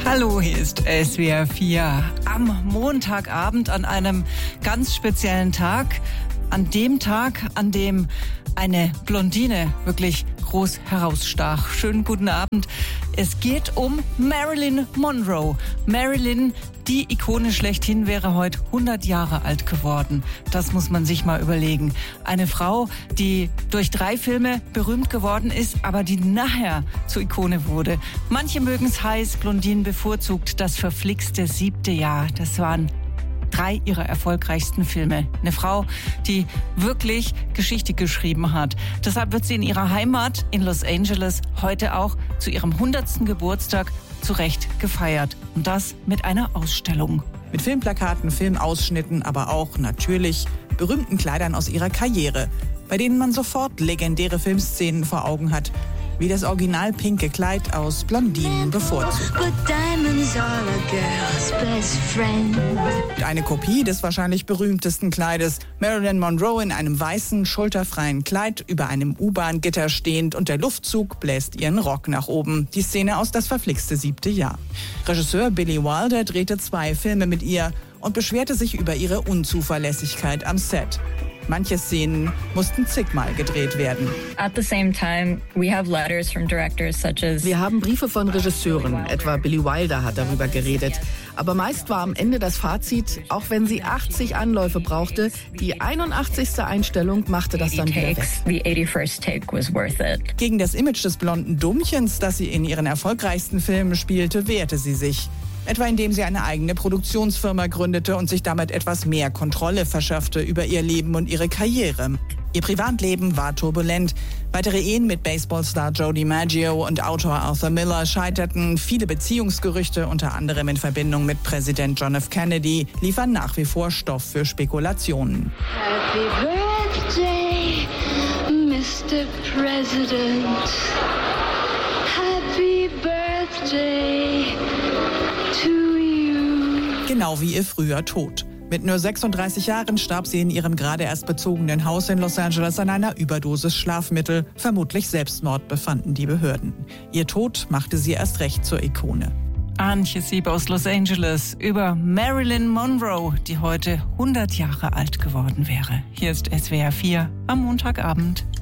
Hallo, hier ist SWR 4 am Montagabend an einem ganz speziellen Tag. An dem Tag, an dem eine Blondine wirklich groß herausstach. Schönen guten Abend. Es geht um Marilyn Monroe. Marilyn, die Ikone schlechthin, wäre heute 100 Jahre alt geworden. Das muss man sich mal überlegen. Eine Frau, die durch 3 Filme berühmt geworden ist, aber die nachher zur Ikone wurde. Manche mögen es heiß, Blondinen bevorzugt das verflixte 7. Jahr. Das waren 3 ihrer erfolgreichsten Filme. Eine Frau, die wirklich Geschichte geschrieben hat. Deshalb wird sie in ihrer Heimat in Los Angeles heute auch zu ihrem 100. Geburtstag zu Recht gefeiert. Und das mit einer Ausstellung. Mit Filmplakaten, Filmausschnitten, aber auch natürlich berühmten Kleidern aus ihrer Karriere, bei denen man sofort legendäre Filmszenen vor Augen hat, wie das original pinke Kleid aus Blondinen bevorzugt. Eine Kopie des wahrscheinlich berühmtesten Kleides. Marilyn Monroe in einem weißen, schulterfreien Kleid über einem U-Bahn-Gitter stehend und der Luftzug bläst ihren Rock nach oben. Die Szene aus Das verflixte 7. Jahr. Regisseur Billy Wilder drehte 2 Filme mit ihr und beschwerte sich über ihre Unzuverlässigkeit am Set. Manche Szenen mussten zigmal gedreht werden. Wir haben Briefe von Regisseuren, etwa Billy Wilder hat darüber geredet. Aber meist war am Ende das Fazit, auch wenn sie 80 Anläufe brauchte, die 81. Einstellung machte das dann wieder weg. Gegen das Image des blonden Dummchens, das sie in ihren erfolgreichsten Filmen spielte, wehrte sie sich. Etwa indem sie eine eigene Produktionsfirma gründete und sich damit etwas mehr Kontrolle verschaffte über ihr Leben und ihre Karriere. Ihr Privatleben war turbulent. Weitere Ehen mit Baseballstar Joe DiMaggio und Autor Arthur Miller scheiterten. Viele Beziehungsgerüchte, unter anderem in Verbindung mit Präsident John F. Kennedy, liefern nach wie vor Stoff für Spekulationen. Happy Birthday, Mr. President. Happy Birthday. Genau wie ihr früher Tod. Mit nur 36 Jahren starb sie in ihrem gerade erst bezogenen Haus in Los Angeles an einer Überdosis Schlafmittel. Vermutlich Selbstmord, befanden die Behörden. Ihr Tod machte sie erst recht zur Ikone. Antje Sieb aus Los Angeles über Marilyn Monroe, die heute 100 Jahre alt geworden wäre. Hier ist SWR 4 am Montagabend.